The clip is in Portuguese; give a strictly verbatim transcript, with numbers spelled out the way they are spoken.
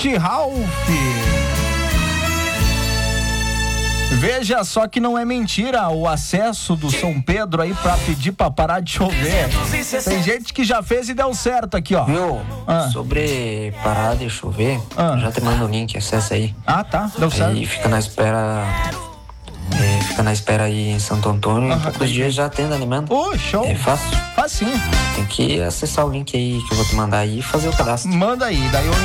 Forte Ralph. Veja só que não é mentira o acesso do São Pedro aí pra pedir pra parar de chover. Tem gente que já fez e deu certo aqui, ó. Viu? Ah. Sobre parar de chover, Ah. já te mando o link, acessa aí. Ah, tá, deu certo. Aí fica na espera. É, fica na espera aí em Santo Antônio. Ah, Em poucos dias já atende alimento. Ô, show. É fácil. Faz sim. Tem que acessar o link aí que eu vou te mandar aí e fazer o cadastro. Manda aí, daí eu